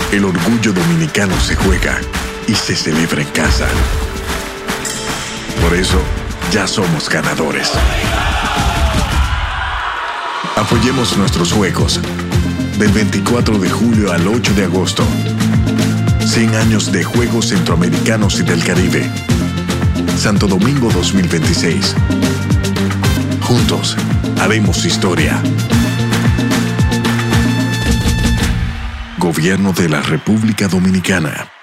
El orgullo dominicano se juega y se celebra en casa. Por eso, ya somos ganadores. Apoyemos nuestros juegos. Del 24 de julio al 8 de agosto. 100 años de Juegos Centroamericanos y del Caribe. Santo Domingo 2026. Juntos, haremos historia. Gobierno de la República Dominicana.